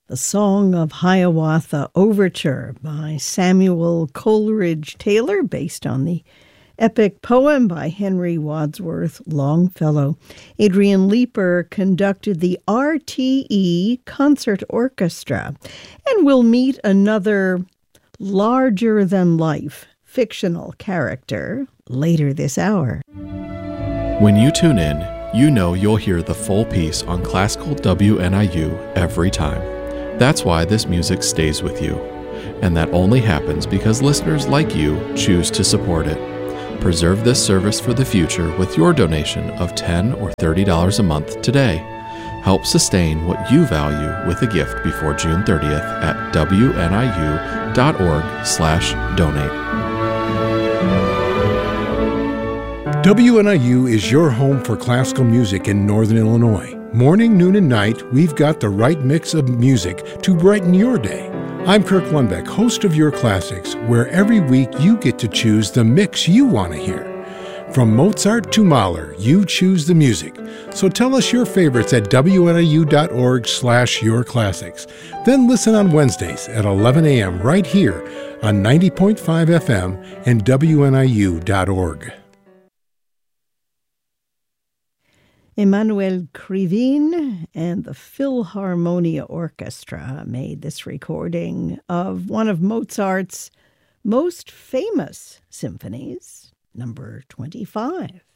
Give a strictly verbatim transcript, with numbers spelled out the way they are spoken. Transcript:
The Song of Hiawatha Overture by Samuel Coleridge Taylor, based on the epic poem by Henry Wadsworth Longfellow. Adrian Leeper conducted the R T E Concert Orchestra, and we'll meet another larger-than-life fictional character later this hour. When you tune in, you know you'll hear the full piece on Classical W N I U every time. That's why this music stays with you. And that only happens because listeners like you choose to support it. Preserve this service for the future with your donation of ten dollars or thirty dollars a month today. Help sustain what you value with a gift before June thirtieth at W N I U dot org slash donate. W N I U is your home for classical music in Northern Illinois. Morning, noon, and night, we've got the right mix of music to brighten your day. I'm Kirk Lundbeck, host of Your Classics, where every week you get to choose the mix you want to hear. From Mozart to Mahler, you choose the music. So tell us your favorites at W N I U dot org slash Your Classics. Then listen on Wednesdays at eleven a.m. right here on ninety point five F M and W N I U dot org. Emmanuel Krivine and the Philharmonia Orchestra made this recording of one of Mozart's most famous symphonies, number twenty-five.